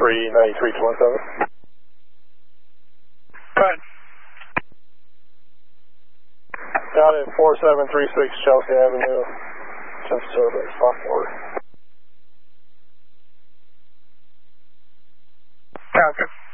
393 to 17. Go ahead. Got it, 4736 Chelsea Avenue, just survey, sophomore. Sounds good.